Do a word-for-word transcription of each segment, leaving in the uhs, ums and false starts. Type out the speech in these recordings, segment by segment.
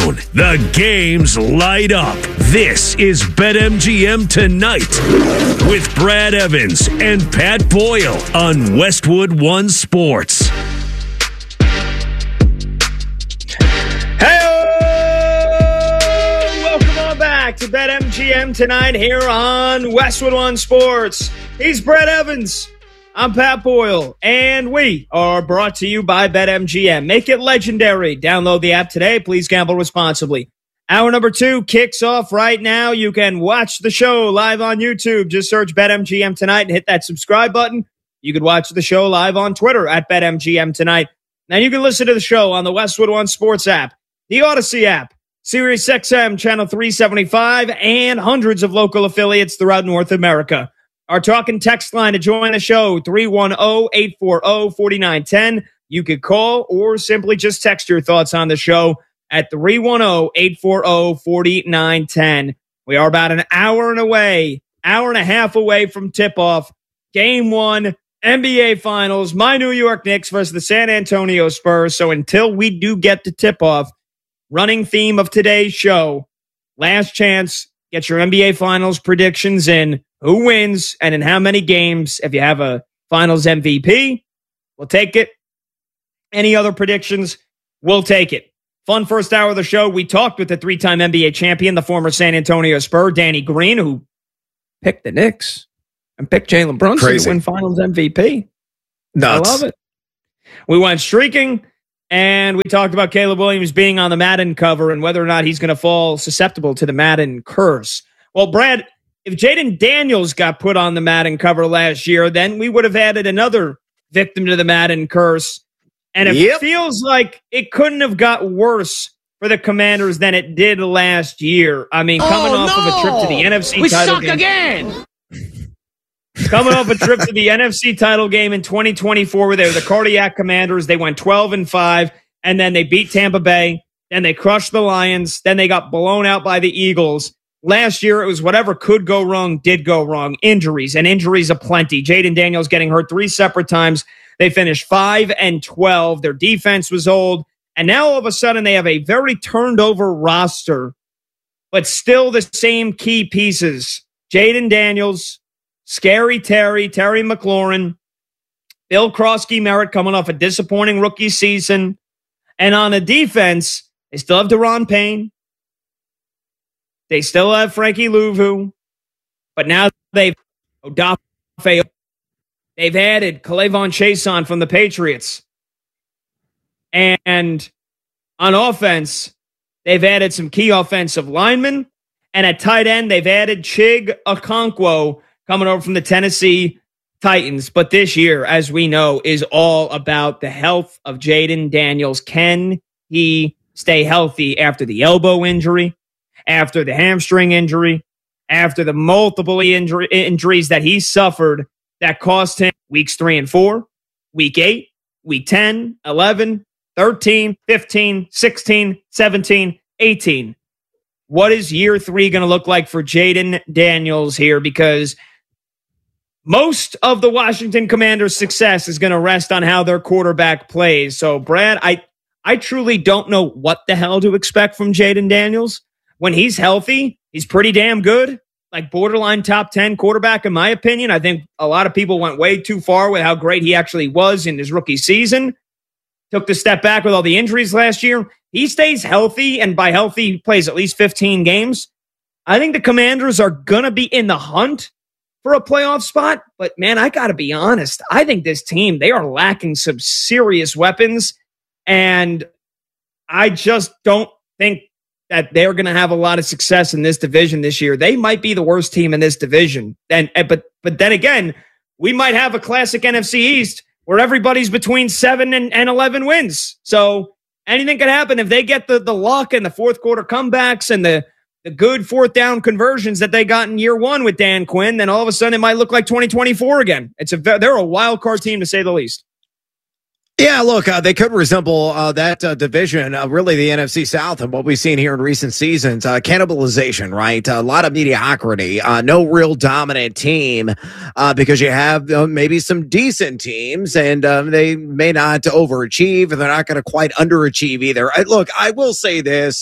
zone. The games light up. This is BetMGM Tonight with Brad Evans and Pat Boyle on Westwood One Sports. To BetMGM Tonight here on Westwood One Sports. He's Brett Evans. I'm Pat Boyle, and we are brought to you by BetMGM. Make it legendary. Download the app today. Please gamble responsibly. Hour number two kicks off right now. You can watch the show live on YouTube. Just search BetMGM Tonight and hit that subscribe button. You can watch the show live on Twitter at BetMGM Tonight. And you can listen to the show on the Westwood One Sports app, the Odyssey app, Sirius X M Channel three seventy-five, and hundreds of local affiliates throughout North America. Our talk and text line to join the show, three one zero, eight four zero, four nine one zero. You could call or simply just text your thoughts on the show at three one zero, eight four zero, four nine one zero. We are about an hour and away, hour and a half away from tip-off. Game one, N B A Finals, my New York Knicks versus the San Antonio Spurs. So until we do get to tip-off, running theme of today's show, last chance, get your N B A Finals predictions in. Who wins and in how many games? If you have a Finals M V P, we'll take it. Any other predictions? We'll take it. Fun first hour of the show. We talked with the three-time N B A champion, the former San Antonio Spur, Danny Green, who picked the Knicks and picked Jalen Brunson Crazy. to win Finals M V P. Nuts. I love it. We went streaking. And we talked about Caleb Williams being on the Madden cover and whether or not he's going to fall susceptible to the Madden curse. Well, Brad, if Jaden Daniels got put on the Madden cover last year, then we would have added another victim to the Madden curse. And it yep. feels like it couldn't have got worse for the Commanders than it did last year. I mean, coming oh, off no. of a trip to the N F C we title suck game. again. Coming off a trip to the N F C title game in twenty twenty-four where they were the Cardiac Commanders. They went twelve and five, and then they beat Tampa Bay. Then they crushed the Lions. Then they got blown out by the Eagles. Last year, it was whatever could go wrong, did go wrong. Injuries, and injuries aplenty. Jaden Daniels getting hurt three separate times. They finished five and twelve. Their defense was old. And now all of a sudden, they have a very turned over roster, but still the same key pieces. Jaden Daniels, Scary Terry, Terry McLaurin, Bill Krosky-Merritt coming off a disappointing rookie season. And on the defense, they still have Deron Payne. They still have Frankie Louvu. But now they've Odafe. They've added K'Lavon Chaisson from the Patriots. And on offense, they've added some key offensive linemen. And at tight end, they've added Chig Okonkwo, coming over from the Tennessee Titans. But this year, as we know, is all about the health of Jaden Daniels. Can he stay healthy after the elbow injury, after the hamstring injury, after the multiple injury, injuries that he suffered that cost him weeks three and four, week eight, week ten, eleven, thirteen, fifteen, sixteen, seventeen, eighteen. What is year three going to look like for Jaden Daniels here? Because most of the Washington Commanders' success is going to rest on how their quarterback plays. So, Brad, I, I truly don't know what the hell to expect from Jaden Daniels. When he's healthy, he's pretty damn good. Like borderline top ten quarterback, in my opinion. I think a lot of people went way too far with how great he actually was in his rookie season. Took the step back with all the injuries last year. He stays healthy, and by healthy, he plays at least fifteen games. I think the Commanders are going to be in the hunt for a playoff spot. But, man, I got to be honest. I think this team, they are lacking some serious weapons. And I just don't think that they're going to have a lot of success in this division this year. They might be the worst team in this division. And, and but but then again, we might have a classic N F C East where everybody's between seven and, and eleven wins. So anything could happen if they get the, the luck and the fourth quarter comebacks and the, the good fourth down conversions that they got in year one with Dan Quinn. Then all of a sudden it might look like twenty twenty-four again. It's a they're a wild card team to say the least. Yeah, look, uh, they could resemble uh, that uh, division, uh, really the N F C South, and what we've seen here in recent seasons. Uh, cannibalization, right? A lot of mediocrity, uh, no real dominant team uh, because you have uh, maybe some decent teams, and um, they may not overachieve, and they're not going to quite underachieve either. I, look, I will say this.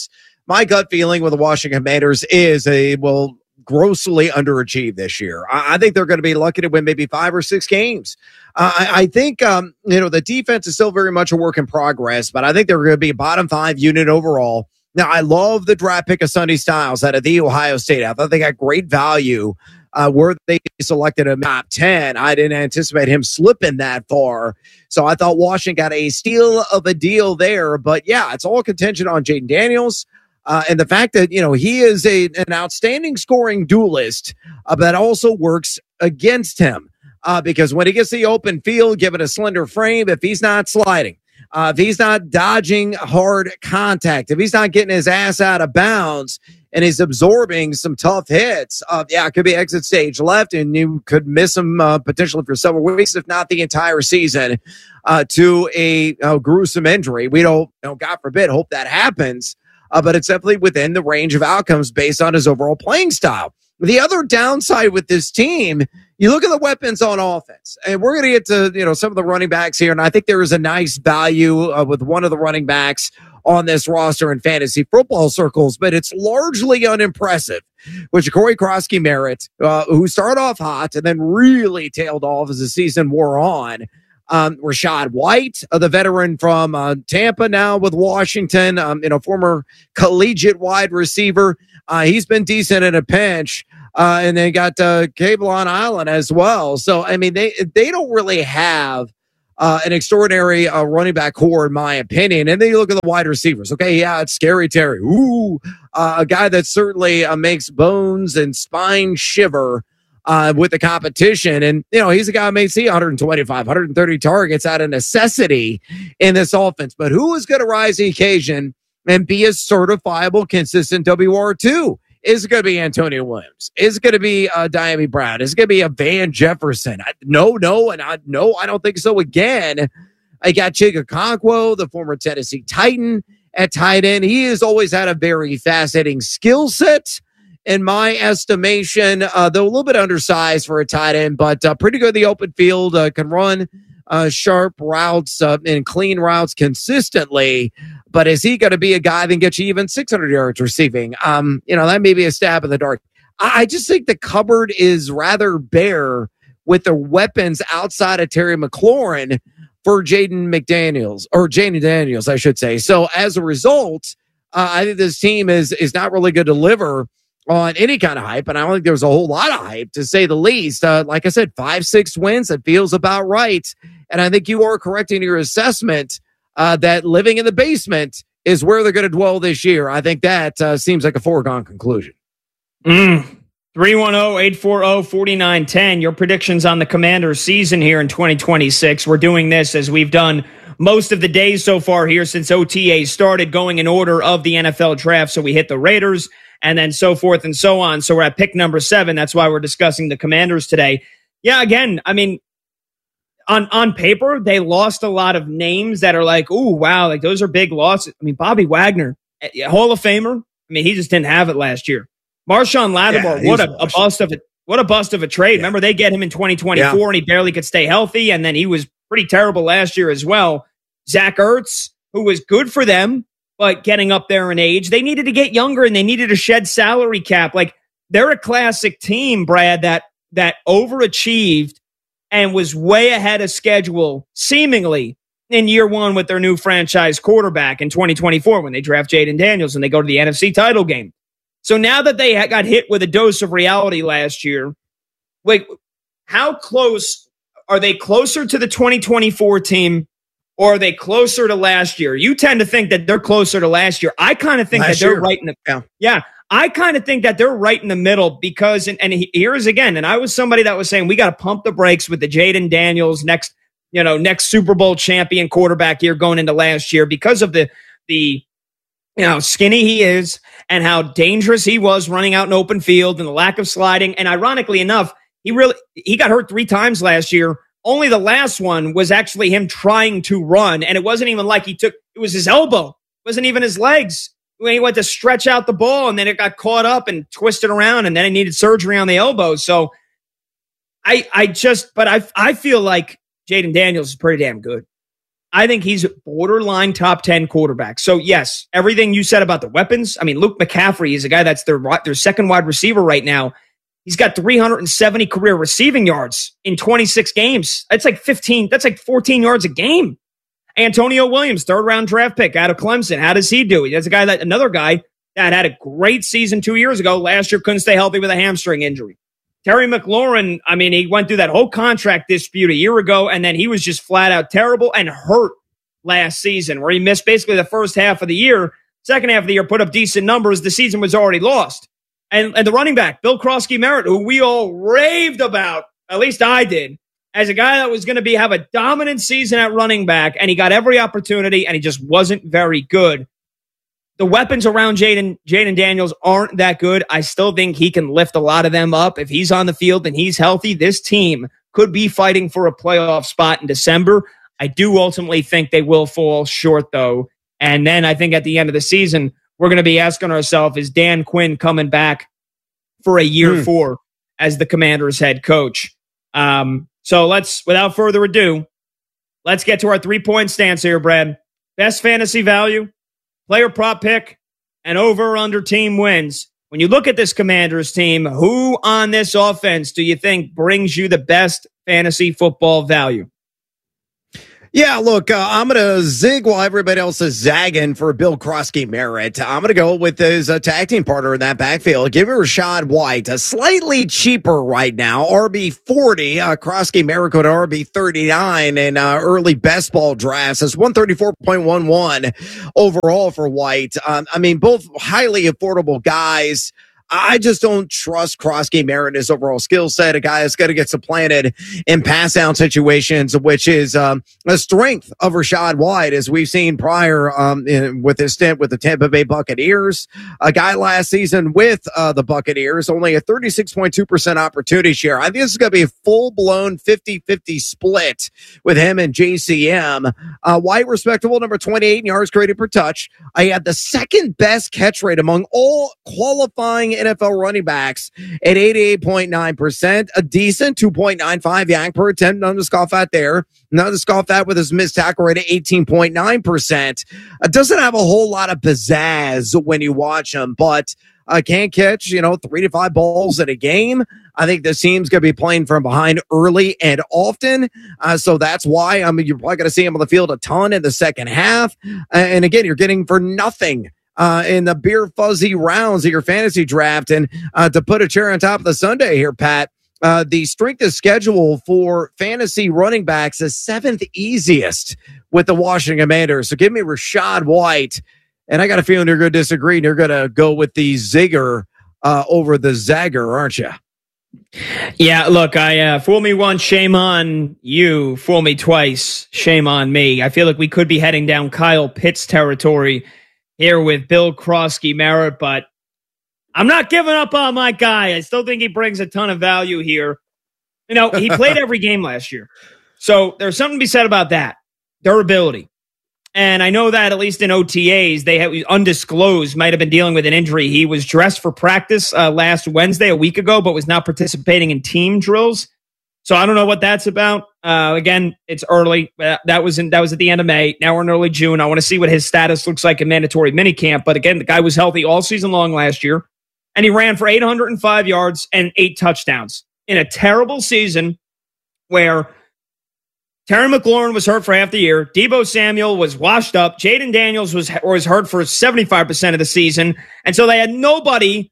my gut feeling with the Washington Commanders is they will grossly underachieve this year. I, I think they're going to be lucky to win maybe five or six games. Uh, I, I think, um, you know, the defense is still very much a work in progress, but I think they're going to be a bottom five unit overall. Now, I love the draft pick of Sonny Styles out of the Ohio State. I thought they got great value uh, where they selected a top ten. I didn't anticipate him slipping that far. So I thought Washington got a steal of a deal there. But yeah, it's all contingent on Jayden Daniels. Uh, and the fact that, you know, he is a, an outstanding scoring duelist, uh, that also works against him. Uh, because when he gets the open field, given a slender frame, if he's not sliding, uh, if he's not dodging hard contact, if he's not getting his ass out of bounds and he's absorbing some tough hits, uh, yeah, it could be exit stage left, and you could miss him uh, potentially for several weeks, if not the entire season, uh, to a, a gruesome injury. We don't, you know, God forbid, hope that happens. Uh, but it's definitely within the range of outcomes based on his overall playing style. The other downside with this team, you look at the weapons on offense, and we're going to get to, you know, some of the running backs here. And I think there is a nice value uh, with one of the running backs on this roster in fantasy football circles, but it's largely unimpressive, which Corey Krosky-Merritt, uh, who started off hot and then really tailed off as the season wore on. Um, Rachaad White, uh, the veteran from uh, Tampa, now with Washington, um, you know, former collegiate wide receiver. Uh, he's been decent in a pinch. Uh, and they got uh, Kavon Allen as well. So, I mean, they they don't really have uh, an extraordinary uh, running back core, in my opinion. And then you look at the wide receivers. Okay, yeah, it's Scary Terry. Ooh, uh, a guy that certainly uh, makes bones and spine shiver Uh, with the competition. And, you know, he's a guy who may see one twenty-five, one thirty targets out of necessity in this offense. But who is going to rise to the occasion and be a certifiable, consistent W R two? Is it going to be Antonio Williams? Is it going to be uh, Diami Brown? Is it going to be a Van Jefferson? I, no, no, and I no, I don't think so. Again, I got Chig Okonkwo, the former Tennessee Titan, at tight end. He has always had a very fascinating skill set, in my estimation, uh, though a little bit undersized for a tight end, but uh, pretty good in the open field, uh, can run uh, sharp routes uh, and clean routes consistently. But is he going to be a guy that can get you even six hundred yards receiving? Um, you know, that may be a stab in the dark. I, I just think the cupboard is rather bare with the weapons outside of Terry McLaurin for Jaden McDaniels, or Jaden Daniels, I should say. So as a result, uh, I think this team is is not really going to deliver on any kind of hype, and I don't think there's a whole lot of hype, to say the least. Uh, like I said, five, six wins, it feels about right. And I think you are correct in your assessment uh, that living in the basement is where they're going to dwell this year. I think that uh, seems like a foregone conclusion. Mm. three one zero, eight four zero, four nine one zero. Your predictions on the Commanders season here in twenty twenty-six. We're doing this as we've done most of the days so far here since O T A started, going in order of the N F L draft. So we hit the Raiders, and then so forth and so on. So we're at pick number seven. That's why we're discussing the Commanders today. Yeah, again, I mean, on, on paper, they lost a lot of names that are like, ooh, wow, like those are big losses. I mean, Bobby Wagner, Hall of Famer. I mean, he just didn't have it last year. Marshawn Lattimore, yeah, what a, a bust of a what a bust of a trade. Yeah. Remember, they get him in twenty twenty-four, yeah, and he barely could stay healthy, and then he was pretty terrible last year as well. Zach Ertz, who was good for them, but getting up there in age, they needed to get younger and they needed to shed salary cap. Like, they're a classic team, Brad, that that overachieved and was way ahead of schedule, seemingly, in year one with their new franchise quarterback in twenty twenty-four when they draft Jayden Daniels and they go to the N F C title game. So now that they got hit with a dose of reality last year, wait, how close are they? Closer to the twenty twenty-four team, or are they closer to last year? You tend to think that they're closer to last year. I kind of think last that they're year. right in the yeah. yeah I kind of think that they're right in the middle because, and, and here is again, and I was somebody that was saying we got to pump the brakes with the Jayden Daniels next, you know, next Super Bowl champion quarterback here going into last year because of the the. You know, how skinny he is and how dangerous he was running out in open field and the lack of sliding. And ironically enough, he really, he got hurt three times last year. Only the last one was actually him trying to run. And it wasn't even like he took, it was his elbow. It wasn't even his legs. When he went to stretch out the ball and then it got caught up and twisted around and then he needed surgery on the elbow. So I, I just, but I, I feel like Jayden Daniels is pretty damn good. I think he's borderline top ten quarterback. So yes, everything you said about the weapons. I mean, Luke McCaffrey is a guy that's their, their second wide receiver right now. He's got three hundred seventy career receiving yards in twenty-six games. That's like fifteen. That's like fourteen yards a game. Antonio Williams, third round draft pick out of Clemson. How does he do? That's a guy that another guy that had a great season two years ago. Last year couldn't stay healthy with a hamstring injury. Terry McLaurin, I mean, he went through that whole contract dispute a year ago, and then he was just flat out terrible and hurt last season, where he missed basically the first half of the year. Second half of the year, put up decent numbers. The season was already lost. And, and the running back, Bill Krosky-Merritt, who we all raved about, at least I did, as a guy that was going to be have a dominant season at running back, and he got every opportunity, and he just wasn't very good. The weapons around Jaden Jaden Daniels aren't that good. I still think he can lift a lot of them up. If he's on the field and he's healthy, this team could be fighting for a playoff spot in December. I do ultimately think they will fall short, though. And then I think at the end of the season, we're going to be asking ourselves, is Dan Quinn coming back for a year mm. four as the Commanders head coach? Um, so let's, without further ado, let's get to our three-point stance here, Brad. Best fantasy value, player prop pick, and over-under team wins. When you look at this Commanders team, who on this offense do you think brings you the best fantasy football value? Yeah, look, uh, I'm going to zig while everybody else is zagging for Bill Krosky-Merritt. I'm going to go with his uh, tag team partner in that backfield. Give me Rachaad White, a slightly cheaper right now, R B forty. Uh, Krosky-Merritt go to R B thirty-nine in uh, early best ball drafts. It's one thirty-four point one one overall for White. Um, I mean, both highly affordable guys. I just don't trust Krosky-Merritt in his overall skill set. A guy that's going to get supplanted in pass down situations, which is um, a strength of Rachaad White, as we've seen prior um, in, with his stint with the Tampa Bay Buccaneers. A guy last season with uh, the Buccaneers, only a thirty-six point two percent opportunity share. I think this is going to be a full-blown fifty-fifty split with him and J C M. Uh, White, respectable, number twenty-eight in yards created per touch. I had the second best catch rate among all qualifying N F L running backs at eighty-eight point nine percent, a decent two point nine five yank per attempt. None to scoff at there. None to scoff at with his missed tackle rate at eighteen point nine percent. Uh, doesn't have a whole lot of pizzazz when you watch him, but uh, can catch, you know, three to five balls in a game. I think this team's going to be playing from behind early and often. Uh, so that's why I mean, you're probably going to see him on the field a ton in the second half. Uh, and again, you're getting for nothing Uh, in the beer fuzzy rounds of your fantasy draft. And uh, to put a cherry on top of the sundae here, Pat, uh, the strength of schedule for fantasy running backs is seventh easiest with the Washington Commanders. So give me Rachaad White. And I got a feeling you're going to disagree and you're going to go with the Zigger uh, over the Zagger, aren't you? Yeah, look, I uh, fool me once, shame on you. Fool me twice, shame on me. I feel like we could be heading down Kyle Pitts territory here with Bill Krosky-Merritt, but I'm not giving up on my guy. I still think he brings a ton of value here. You know, he played every game last year. So there's something to be said about that. Durability. And I know that at least in O T As, they had undisclosed, might have been dealing with an injury. He was dressed for practice uh, last Wednesday, a week ago, but was not participating in team drills. So I don't know what that's about. Uh, again, it's early. Uh, that was in, that was at the end of May. Now we're in early June. I want to see what his status looks like in mandatory minicamp. But again, the guy was healthy all season long last year, and he ran for eight hundred five yards and eight touchdowns in a terrible season where Terry McLaurin was hurt for half the year. Deebo Samuel was washed up. Jaden Daniels was was hurt for seventy-five percent of the season, and so they had nobody.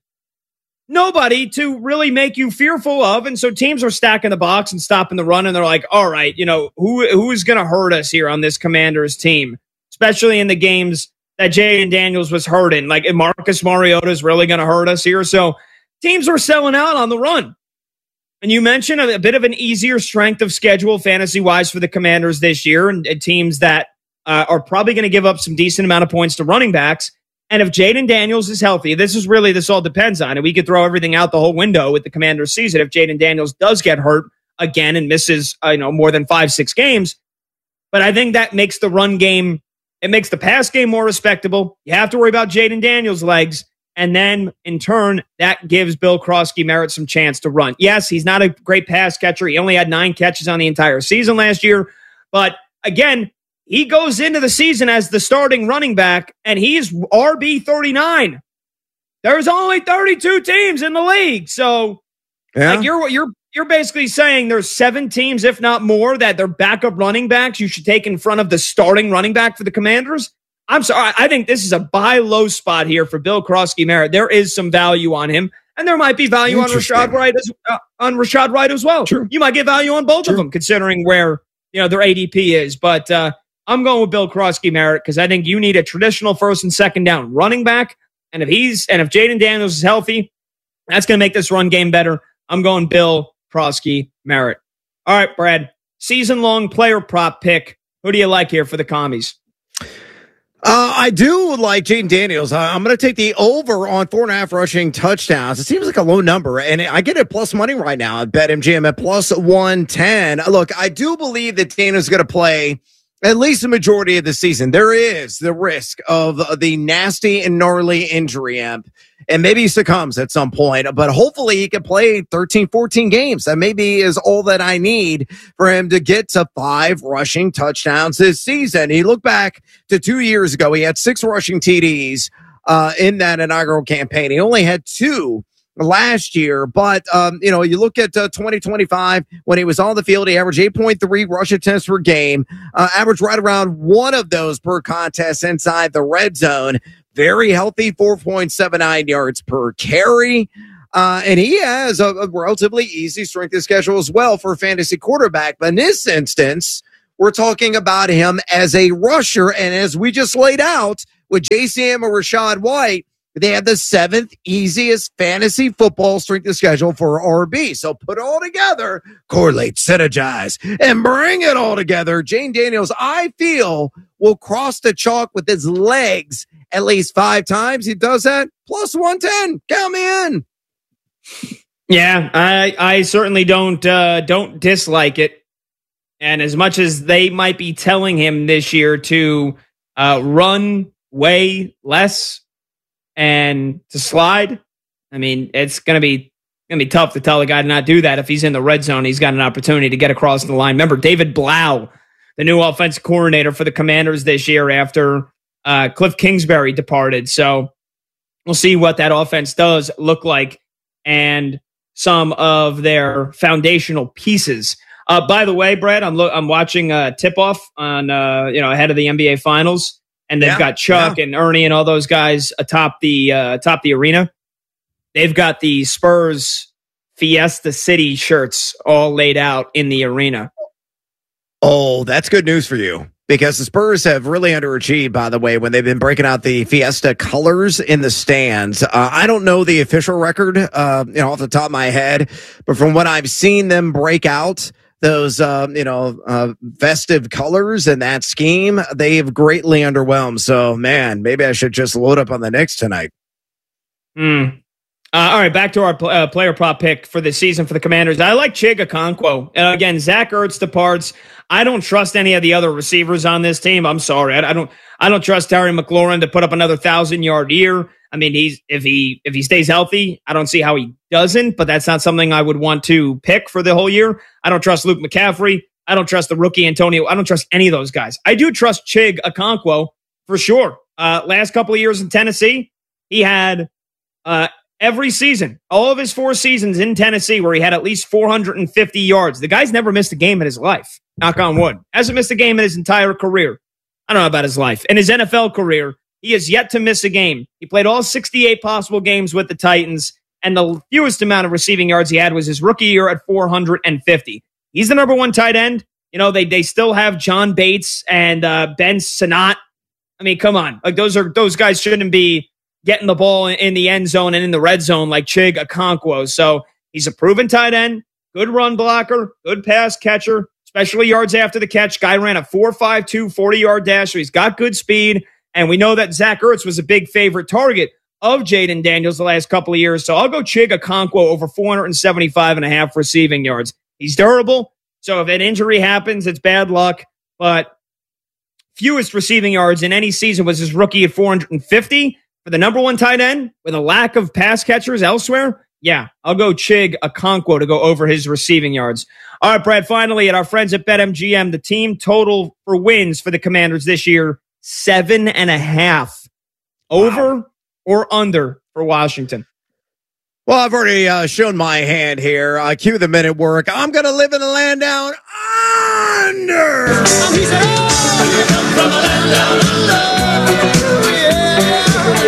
Nobody to really make you fearful of. And so teams are stacking the box and stopping the run. And they're like, all right, you know, who who is going to hurt us here on this Commanders team, especially in the games that Jaden Daniels was hurt in. Like, Marcus Mariota is really going to hurt us here. So teams are selling out on the run. And you mentioned a, a bit of an easier strength of schedule fantasy-wise for the Commanders this year, and, and teams that uh, are probably going to give up some decent amount of points to running backs. And if Jaden Daniels is healthy, this is really, this all depends on it. We could throw everything out the whole window with the Commanders season. If Jaden Daniels does get hurt again and misses, uh, you know, more than five, six games. But I think that makes the run game, it makes the pass game more respectable. You have to worry about Jaden Daniels' legs. And then in turn, that gives Bill Krosky-Merritt some chance to run. Yes, he's not a great pass catcher. He only had nine catches on the entire season last year. But again, he goes into the season as the starting running back, and he's R B thirty-nine. There's only thirty-two teams in the league. So yeah. like you're you're you're basically saying there's seven teams, if not more, that their backup running backs you should take in front of the starting running back for the Commanders. I'm sorry. I think this is a buy low spot here for Bill Krosky-Merritt. There is some value on him, and there might be value on Rashad Wright as uh, on Rashad Wright as well. Sure. You might get value on both sure. of them, considering where you know their A D P is. But uh, I'm going with Bill Krosky-Merritt because I think you need a traditional first and second down running back. And if he's and if Jaden Daniels is healthy, that's going to make this run game better. I'm going Bill Krosky-Merritt. All right, Brad. Season-long player prop pick. Who do you like here for the commies? Uh, I do like Jaden Daniels. Uh, I'm going to take the over on four and a half rushing touchdowns. It seems like a low number, and I get it plus money right now at BetMGM at plus one ten. Look, I do believe that Daniels is going to play at least the majority of the season. There is the risk of the nasty and gnarly injury, Amp, and maybe he succumbs at some point, but hopefully he can play thirteen, fourteen games. That maybe is all that I need for him to get to five rushing touchdowns this season. He looked back to two years ago. He had six rushing T Ds uh, in that inaugural campaign. He only had two last year, but um, you know, you look at uh, twenty twenty-five when he was on the field, he averaged eight point three rush attempts per game, uh, averaged right around one of those per contest inside the red zone. Very healthy, four point seven nine yards per carry. Uh, and he has a, a relatively easy strength of schedule as well for a fantasy quarterback. But in this instance, we're talking about him as a rusher. And as we just laid out with J C M and Rashad White, they have the seventh easiest fantasy football strength of schedule for R B. So put it all together, correlate, synergize, and bring it all together. Jaden Daniels, I feel, will cross the chalk with his legs at least five times. He does that, plus one ten. Count me in. Yeah, I I certainly don't uh, don't dislike it. And as much as they might be telling him this year to uh, run way less and to slide, I mean, it's gonna be gonna be tough to tell a guy to not do that. If he's in the red zone, he's got an opportunity to get across the line. Remember, David Blau, the new offensive coordinator for the Commanders this year after uh, Cliff Kingsbury departed. So we'll see what that offense does look like and some of their foundational pieces. Uh, by the way, Brad, I'm lo- I'm watching uh, Tip Off on uh, you know ahead of the N B A Finals. And they've yeah, got Chuck yeah. and Ernie and all those guys atop the uh, atop the arena. They've got the Spurs Fiesta City shirts all laid out in the arena. Oh, that's good news for you because the Spurs have really underachieved, by the way, when they've been breaking out the Fiesta colors in the stands. Uh, I don't know the official record, uh, you know, off the top of my head, but from what I've seen them break out, those, uh, you know, uh, festive colors and that scheme, they've greatly underwhelmed. So, man, maybe I should just load up on the Knicks tonight. Hmm. Uh, all right, back to our pl- uh, player prop pick for the season for the Commanders. I like Chig Okonkwo. Uh, again, Zach Ertz departs. I don't trust any of the other receivers on this team. I'm sorry. I, I don't. I don't trust Terry McLaurin to put up another thousand yard year. I mean, he's if he if he stays healthy, I don't see how he doesn't. But that's not something I would want to pick for the whole year. I don't trust Luke McCaffrey. I don't trust the rookie Antonio. I don't trust any of those guys. I do trust Chig Okonkwo for sure. Uh, last couple of years in Tennessee, he had uh, every season, all of his four seasons in Tennessee, where he had at least four hundred fifty yards. The guy's never missed a game in his life. Knock on wood. Hasn't missed a game in his entire career. I don't know about his life. In his N F L career, he has yet to miss a game. He played all sixty-eight possible games with the Titans, and the fewest amount of receiving yards he had was his rookie year at four hundred fifty. He's the number one tight end. You know, they they still have John Bates and uh, Ben Sinnott. I mean, come on. Like those are those guys shouldn't be getting the ball in the end zone and in the red zone like Chig Okonkwo. So he's a proven tight end, good run blocker, good pass catcher, especially yards after the catch. Guy ran a four five two forty-yard dash, so he's got good speed. And we know that Zach Ertz was a big favorite target of Jaden Daniels the last couple of years. So I'll go Chig Okonkwo over four seventy-five and a half receiving yards. He's durable. So if an injury happens, it's bad luck. But fewest receiving yards in any season was his rookie at four hundred fifty. For the number one tight end with a lack of pass catchers elsewhere, Yeah, I'll go Chig Okonkwo to go over his receiving yards. All right, Brad, finally, at our friends at BetMGM, the team total for wins for the Commanders this year, seven and a half. Over wow. or under for Washington? Well, I've already uh, shown my hand here. Uh, cue the minute work. I'm going to live in the land down under. He said, oh, you come from a land down under. Yeah.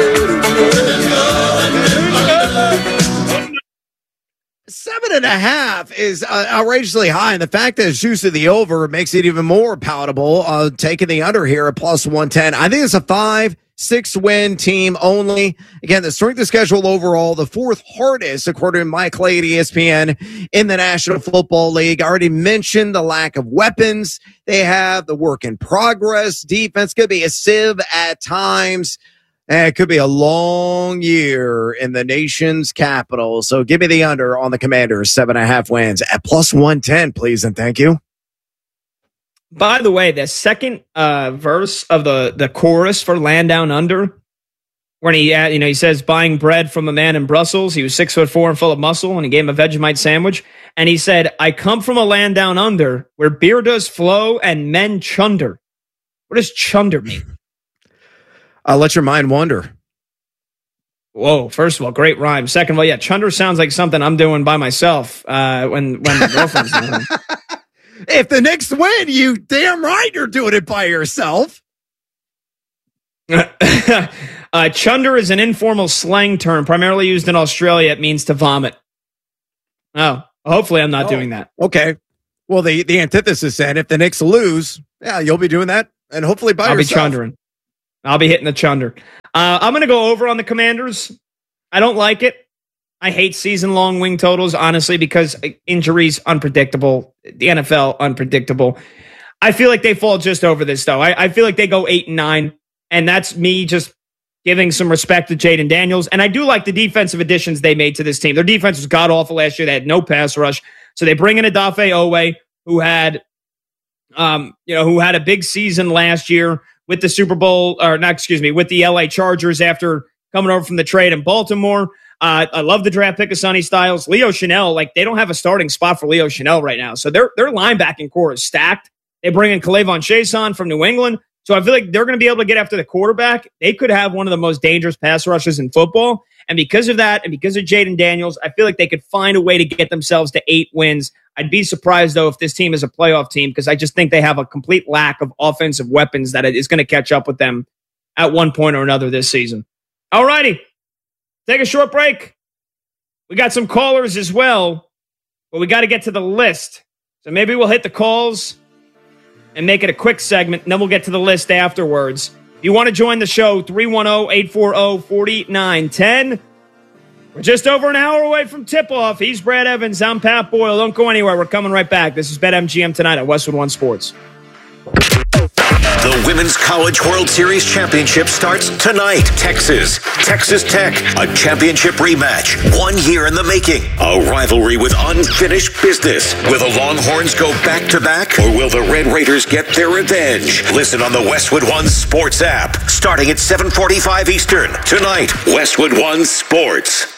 Seven and a half is uh, outrageously high, and the fact that it's juice to the over makes it even more palatable. Uh, taking the under here at plus one ten. I think it's a five, six win team only. Again, the strength of schedule overall, the fourth hardest, according to Mike Clay at E S P N, in the National Football League. I already mentioned the lack of weapons they have, the work in progress. Defense could be a sieve at times. And it could be a long year in the nation's capital. So give me the under on the Commanders, seven and a half wins at plus one ten, please, and thank you. By the way, the second uh, verse of the, the chorus for Land Down Under, when he uh, you know he says buying bread from a man in Brussels, he was six foot four and full of muscle, and he gave him a Vegemite sandwich, and he said, "I come from a land down under where beer does flow and men chunder." What does chunder mean? I'll let your mind wander. Whoa, first of all, great rhyme. Second of all, yeah, chunder sounds like something I'm doing by myself uh, when, when the girlfriend's doing it. If the Knicks win, you damn right you're doing it by yourself. uh, chunder is an informal slang term primarily used in Australia. It means to vomit. Oh, hopefully I'm not oh, doing that. Okay. Well, the, the antithesis said if the Knicks lose, yeah, you'll be doing that, and hopefully by I'll yourself. I'll be chundering. I'll be hitting the chunder. Uh, I'm going to go over on the Commanders. I don't like it. I hate season-long wing totals, honestly, because injuries, unpredictable. The N F L, unpredictable. I feel like they fall just over this, though. I, I feel like they go eight and nine, and that's me just giving some respect to Jaden Daniels. And I do like the defensive additions they made to this team. Their defense was god-awful last year. They had no pass rush. So they bring in Odafe Owe, who had, um, you know, who had a big season last year with the Super Bowl, or not, excuse me, with the L A Chargers after coming over from the trade in Baltimore. Uh, I love the draft pick of Sonny Styles. Leo Chanel, like, they don't have a starting spot for Leo Chanel right now. So their their linebacking core is stacked. They bring in K'Lavon Chaisson from New England. So I feel like they're going to be able to get after the quarterback. They could have one of the most dangerous pass rushes in football. And because of that, and because of Jaden Daniels, I feel like they could find a way to get themselves to eight wins. I'd be surprised, though, if this team is a playoff team, because I just think they have a complete lack of offensive weapons that is going to catch up with them at one point or another this season. All righty. Take a short break. We got some callers as well, but we got to get to the list. So maybe we'll hit the calls and make it a quick segment, and then we'll get to the list afterwards. If you want to join the show, three one zero, eight four zero, four nine one zero. We're just over an hour away from tip-off. He's Brad Evans. I'm Pat Boyle. Don't go anywhere. We're coming right back. This is BetMGM tonight at Westwood One Sports. The Women's College World Series Championship starts tonight. Texas, Texas Tech, a championship rematch. One year in the making. A rivalry with unfinished business. Will the Longhorns go back-to-back, or will the Red Raiders get their revenge? Listen on the Westwood One Sports app. Starting at seven forty-five Eastern. Tonight, Westwood One Sports.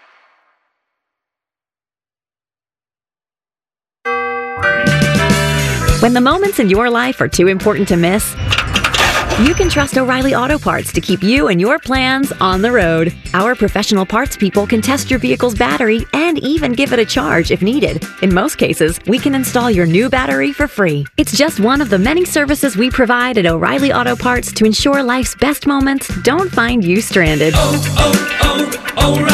When the moments in your life are too important to miss, you can trust O'Reilly Auto Parts to keep you and your plans on the road. Our professional parts people can test your vehicle's battery and even give it a charge if needed. In most cases, we can install your new battery for free. It's just one of the many services we provide at O'Reilly Auto Parts to ensure life's best moments don't find you stranded. Oh,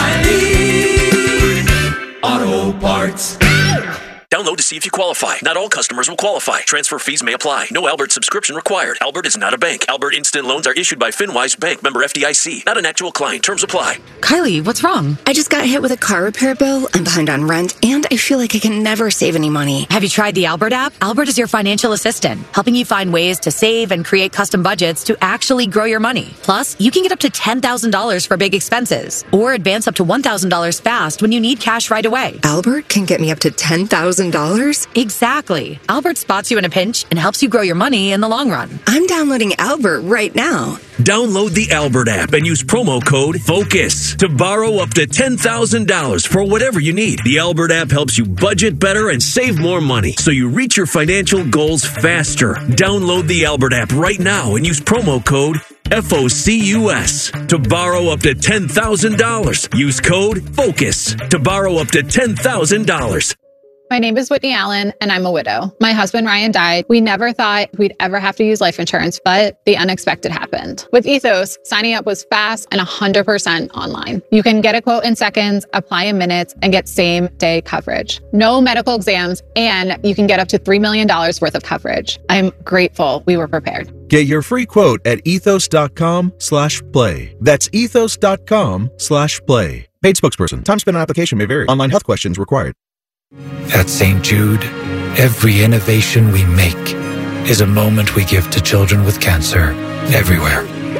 oh, oh, O'Reilly Auto Parts. Download to see if you qualify. Not all customers will qualify. Transfer fees may apply. No Albert subscription required. Albert is not a bank. Albert Instant Loans are issued by FinWise Bank, member F D I C. Not an actual client. Terms apply. Kylie, what's wrong? I just got hit with a car repair bill. I'm behind on rent, and I feel like I can never save any money. Have you tried the Albert app? Albert is your financial assistant, helping you find ways to save and create custom budgets to actually grow your money. Plus, you can get up to ten thousand dollars for big expenses, or advance up to one thousand dollars fast when you need cash right away. Albert can get me up to ten thousand thousand dollars? Exactly. Albert spots you in a pinch and helps you grow your money in the long run. I'm downloading Albert right now. Download the Albert app and use promo code FOCUS to borrow up to ten thousand dollars for whatever you need. The Albert app helps you budget better and save more money so you reach your financial goals faster. Download the Albert app right now and use promo code FOCUS to borrow up to ten thousand dollars. Use code FOCUS to borrow up to ten thousand dollars. My name is Whitney Allen, and I'm a widow. My husband, Ryan, died. We never thought we'd ever have to use life insurance, but the unexpected happened. With Ethos, signing up was fast and one hundred percent online. You can get a quote in seconds, apply in minutes, and get same-day coverage. No medical exams, and you can get up to three million dollars worth of coverage. I'm grateful we were prepared. Get your free quote at ethos.com slash play. That's ethos.com slash play. Paid spokesperson. Time spent on application may vary. Online health questions required. At Saint Jude, every innovation we make is a moment we give to children with cancer everywhere.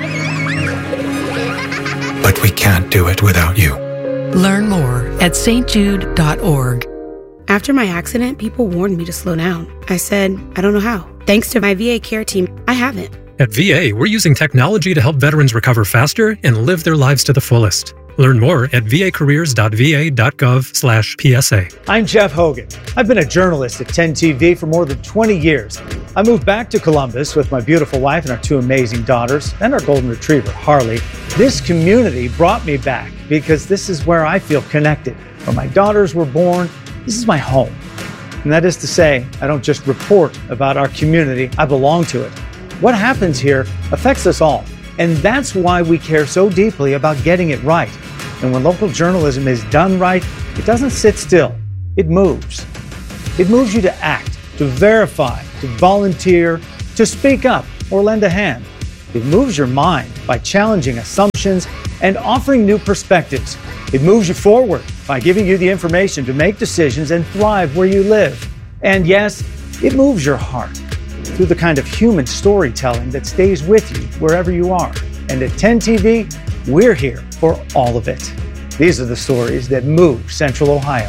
But we can't do it without you. Learn more at s t jude dot org. After my accident, people warned me to slow down. I said, I don't know how. Thanks to my V A care team, I haven't. At V A, we're using technology to help veterans recover faster and live their lives to the fullest. Learn more at vacareers.va.gov slash PSA. I'm Jeff Hogan. I've been a journalist at ten T V for more than twenty years. I moved back to Columbus with my beautiful wife and our two amazing daughters and our golden retriever, Harley. This community brought me back because this is where I feel connected. Where my daughters were born, this is my home. And that is to say, I don't just report about our community, I belong to it. What happens here affects us all. And that's why we care so deeply about getting it right. And when local journalism is done right, it doesn't sit still. It moves. It moves you to act, to verify, to volunteer, to speak up or lend a hand. It moves your mind by challenging assumptions and offering new perspectives. It moves you forward by giving you the information to make decisions and thrive where you live. And yes, it moves your heart through the kind of human storytelling that stays with you wherever you are. And at ten T V, we're here for all of it. These are the stories that move Central Ohio.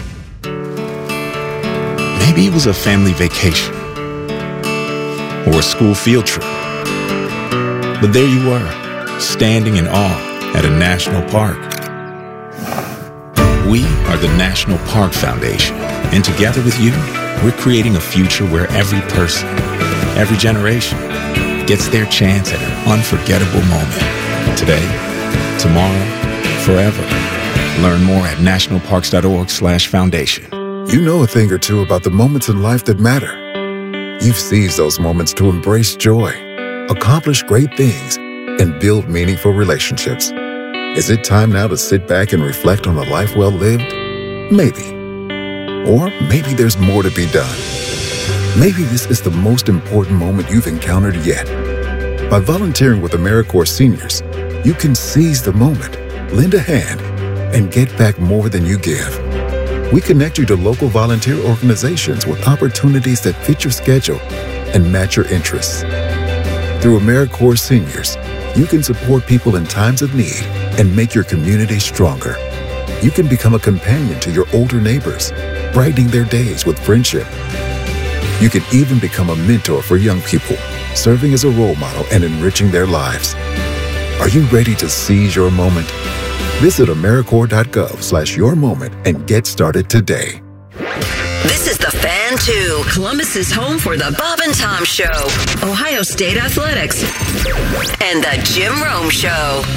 Maybe it was a family vacation or a school field trip. But there you were, standing in awe at a national park. We are the National Park Foundation, and together with you, we're creating a future where every person, every generation, gets their chance at an unforgettable moment. Today, tomorrow, forever. Learn more at nationalparks.org slash foundation. You know a thing or two about the moments in life that matter. You've seized those moments to embrace joy, accomplish great things, and build meaningful relationships. Is it time now to sit back and reflect on a life well lived? Maybe. Or maybe there's more to be done. Maybe this is the most important moment you've encountered yet. By volunteering with AmeriCorps Seniors, you can seize the moment, lend a hand, and get back more than you give. We connect you to local volunteer organizations with opportunities that fit your schedule and match your interests. Through AmeriCorps Seniors, you can support people in times of need and make your community stronger. You can become a companion to your older neighbors, brightening their days with friendship. You can even become a mentor for young people, serving as a role model and enriching their lives. Are you ready to seize your moment? Visit AmeriCorps.gov slash your moment and get started today. This is The Fan two, Columbus's home for the Bob and Tom Show, Ohio State Athletics, and the Jim Rome Show.